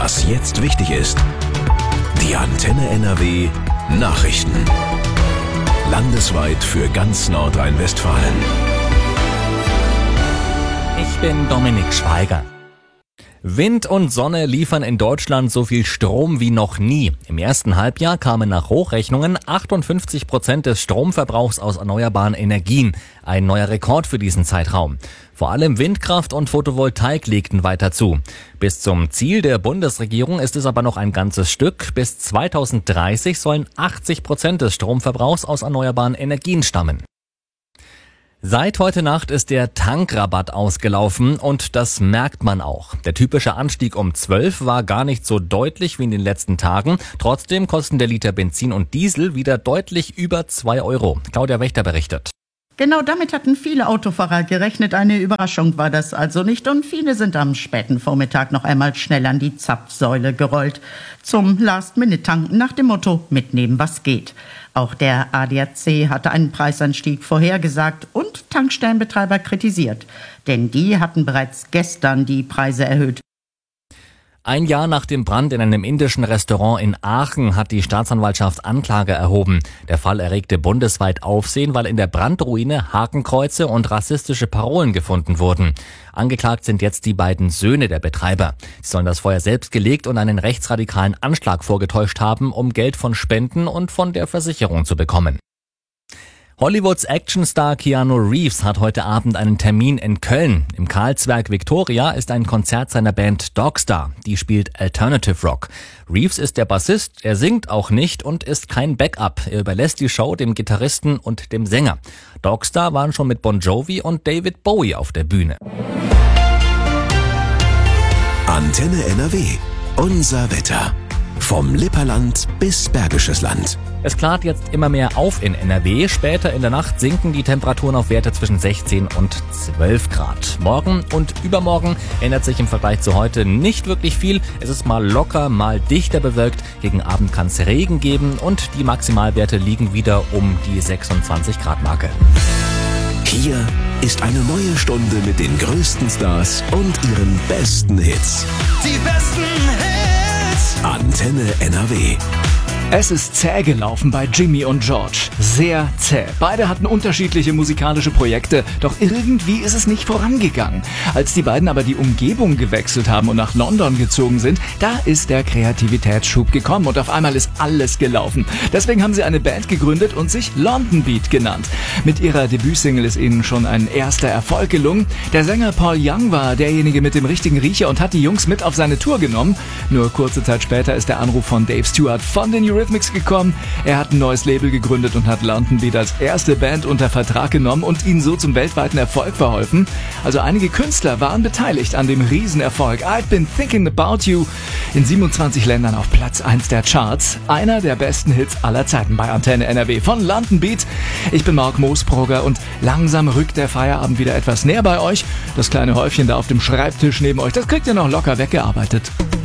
Was jetzt wichtig ist. Die Antenne NRW Nachrichten. Landesweit für ganz Nordrhein-Westfalen. Ich bin Dominik Schweiger. Wind und Sonne liefern in Deutschland so viel Strom wie noch nie. Im ersten Halbjahr kamen nach Hochrechnungen 58% des Stromverbrauchs aus erneuerbaren Energien. Ein neuer Rekord für diesen Zeitraum. Vor allem Windkraft und Photovoltaik legten weiter zu. Bis zum Ziel der Bundesregierung ist es aber noch ein ganzes Stück. Bis 2030 sollen 80% des Stromverbrauchs aus erneuerbaren Energien stammen. Seit heute Nacht ist der Tankrabatt ausgelaufen und das merkt man auch. Der typische Anstieg um 12 war gar nicht so deutlich wie in den letzten Tagen. Trotzdem kosten der Liter Benzin und Diesel wieder deutlich über 2 Euro. Claudia Wächter berichtet. Genau damit hatten viele Autofahrer gerechnet. Eine Überraschung war das also nicht. Und viele sind am späten Vormittag noch einmal schnell an die Zapfsäule gerollt. Zum Last-Minute-Tanken nach dem Motto, mitnehmen was geht. Auch der ADAC hatte einen Preisanstieg vorhergesagt und Tankstellenbetreiber kritisiert. Denn die hatten bereits gestern die Preise erhöht. Ein Jahr nach dem Brand in einem indischen Restaurant in Aachen hat die Staatsanwaltschaft Anklage erhoben. Der Fall erregte bundesweit Aufsehen, weil in der Brandruine Hakenkreuze und rassistische Parolen gefunden wurden. Angeklagt sind jetzt die beiden Söhne der Betreiber. Sie sollen das Feuer selbst gelegt und einen rechtsradikalen Anschlag vorgetäuscht haben, um Geld von Spenden und von der Versicherung zu bekommen. Hollywoods Actionstar Keanu Reeves hat heute Abend einen Termin in Köln. Im Karlswerk Victoria ist ein Konzert seiner Band Dogstar. Die spielt Alternative Rock. Reeves ist der Bassist, er singt auch nicht und ist kein Backup. Er überlässt die Show dem Gitarristen und dem Sänger. Dogstar waren schon mit Bon Jovi und David Bowie auf der Bühne. Antenne NRW. Unser Wetter. Vom Lipperland bis Bergisches Land. Es klart jetzt immer mehr auf in NRW. Später in der Nacht sinken die Temperaturen auf Werte zwischen 16 und 12 Grad. Morgen und übermorgen ändert sich im Vergleich zu heute nicht wirklich viel. Es ist mal locker, mal dichter bewölkt. Gegen Abend kann es Regen geben und die Maximalwerte liegen wieder um die 26 Grad Marke. Hier ist eine neue Stunde mit den größten Stars und ihren besten Hits. Die besten Hits. Antenne NRW. Es ist zäh gelaufen bei Jimmy und George. Sehr zäh. Beide hatten unterschiedliche musikalische Projekte, doch irgendwie ist es nicht vorangegangen. Als die beiden aber die Umgebung gewechselt haben und nach London gezogen sind, da ist der Kreativitätsschub gekommen und auf einmal ist alles gelaufen. Deswegen haben sie eine Band gegründet und sich London Beat genannt. Mit ihrer Debütsingle ist ihnen schon ein erster Erfolg gelungen. Der Sänger Paul Young war derjenige mit dem richtigen Riecher und hat die Jungs mit auf seine Tour genommen. Nur kurze Zeit später ist der Anruf von Dave Stewart von den Eurythmics gekommen. Er hat ein neues Label gegründet und hat London Beat als erste Band unter Vertrag genommen und ihnen so zum weltweiten Erfolg verholfen. Also einige Künstler waren beteiligt an dem Riesenerfolg. I've Been Thinking About You in 27 Ländern auf Platz 1 der Charts. Einer der besten Hits aller Zeiten bei Antenne NRW von London Beat. Ich bin Marc Moosbrugger und langsam rückt der Feierabend wieder etwas näher bei euch. Das kleine Häufchen da auf dem Schreibtisch neben euch, das kriegt ihr noch locker weggearbeitet.